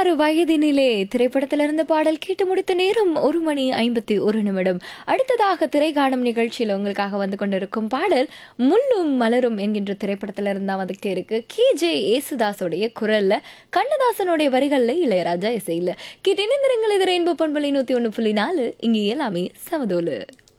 16 வயதினிலே திரைப்படத்திலிருந்து பாடல் கேட்டு முடித்த நேரம் 1 மணி 51 நிமிடம். அடுத்ததாக திரைக்காணும் நிகழ்ச்சியில் உங்களுக்காக வந்து கொண்டிருக்கும் பாடல் முள்ளும் மலரும் என்கின்ற திரைப்படத்திலிருந்து தான் வந்துகிட்டே இருக்கு. KJ ஏசுதாஸோடைய குரல்ல, கண்ணதாசனுடைய வரிகள்ல, இளையராஜா இசையில. கேட்டு இணைந்திருங்கள். இது ரெயின்போ பண்பலை 101.4. இங்கே எல்லாமே சமதோலு.